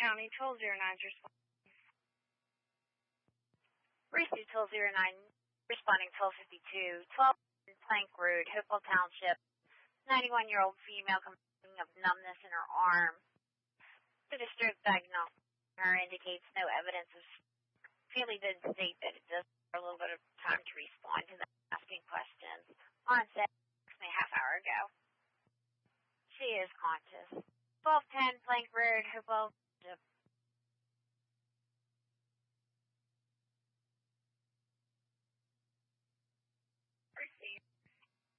County, 1209 responding. Receive 1209, responding 1252, 12 Plank Road, Hopewell Township. 91-year-old female complaining of numbness in her arm. The stroke diagnosis indicates no evidence of Feely did state that it does take a little bit of time to respond to them asking questions. Onset approximately a half hour ago. She is conscious. 1210 Plank Road, Hopewell